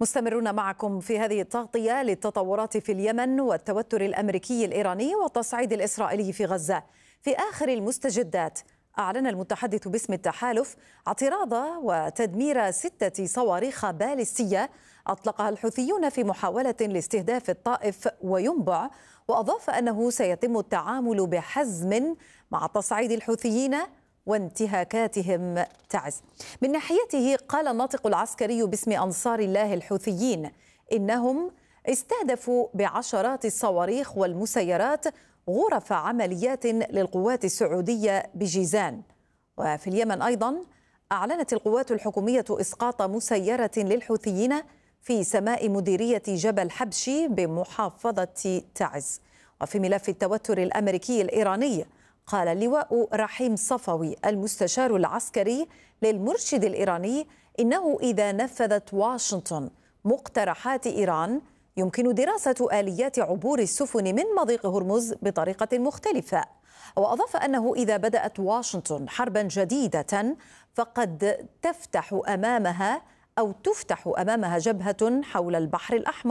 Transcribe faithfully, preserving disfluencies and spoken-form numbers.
مستمرون معكم في هذه التغطية للتطورات في اليمن والتوتر الأمريكي الإيراني والتصعيد الإسرائيلي في غزة. في آخر المستجدات، أعلن المتحدث باسم التحالف اعتراض وتدمير ستة صواريخ باليستية أطلقها الحوثيون في محاولة لاستهداف الطائف وينبع، وأضاف أنه سيتم التعامل بحزم مع تصعيد الحوثيين وانتهاكاتهم تعز. من ناحيته، قال الناطق العسكري باسم أنصار الله الحوثيين إنهم استهدفوا بعشرات الصواريخ والمسيرات غرف عمليات للقوات السعودية بجيزان. وفي اليمن أيضا، أعلنت القوات الحكومية إسقاط مسيرة للحوثيين في سماء مديرية جبل حبشي بمحافظة تعز. وفي ملف التوتر الأمريكي الإيراني، قال اللواء رحيم صفوي المستشار العسكري للمرشد الإيراني إنه إذا نفذت واشنطن مقترحات إيران يمكن دراسة آليات عبور السفن من مضيق هرمز بطريقة مختلفة. وأضاف أنه إذا بدأت واشنطن حربا جديدة فقد تفتح أمامها أو تفتح أمامها جبهة حول البحر الأحمر